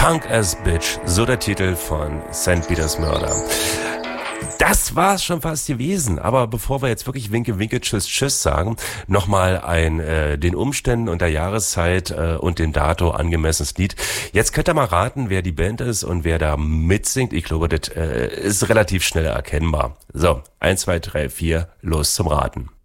Punk as Bitch, so der Titel von St. Peters Murder. Das war's schon fast gewesen, aber bevor wir jetzt wirklich Winke, Winke, Tschüss, Tschüss sagen, nochmal den Umständen und der Jahreszeit und dem Dato angemessenes Lied. Jetzt könnt ihr mal raten, wer die Band ist und wer da mitsingt. Ich glaube, das ist relativ schnell erkennbar. So, 1, 2, 3, 4, los zum Raten.